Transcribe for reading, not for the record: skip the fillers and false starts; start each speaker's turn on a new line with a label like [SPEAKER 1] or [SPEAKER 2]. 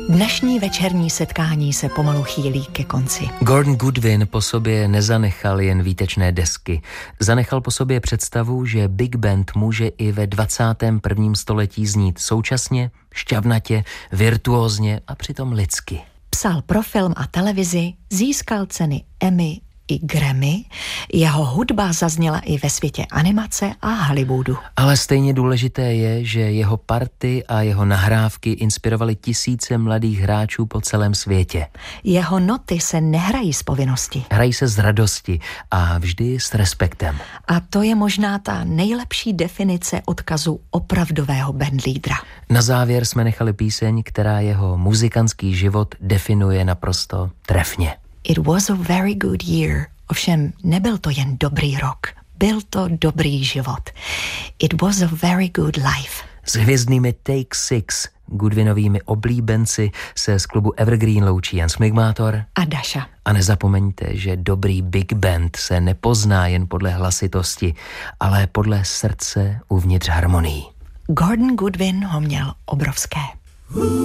[SPEAKER 1] Dnešní večerní setkání se pomalu chýlí ke konci.
[SPEAKER 2] Gordon Goodwin po sobě nezanechal jen výtečné desky. Zanechal po sobě představu, že Big Band může i ve 21. století znít současně, šťavnatě, virtuózně a přitom lidsky.
[SPEAKER 1] Psal pro film a televizi, získal ceny Emmy i Grammy, jeho hudba zazněla i ve světě animace a Hollywoodu.
[SPEAKER 2] Ale stejně důležité je, že jeho party a jeho nahrávky inspirovaly tisíce mladých hráčů po celém světě.
[SPEAKER 1] Jeho noty se nehrají z povinnosti.
[SPEAKER 2] Hrají se z radosti a vždy s respektem.
[SPEAKER 1] A to je možná ta nejlepší definice odkazu opravdového bandleadera.
[SPEAKER 2] Na závěr jsme nechali píseň, která jeho muzikantský život definuje naprosto trefně.
[SPEAKER 1] It was a very good year. Ovšem nebyl to jen dobrý rok, byl to dobrý život. It was a very good life.
[SPEAKER 2] S hvězdnými Take Six, Goodwinovými oblíbenci, se z klubu Evergreen loučí Jan Smigmátor
[SPEAKER 1] a Daša.
[SPEAKER 2] A nezapomeňte, že dobrý Big Band se nepozná jen podle hlasitosti, ale podle srdce uvnitř harmonii.
[SPEAKER 1] Gordon Goodwin ho měl obrovské.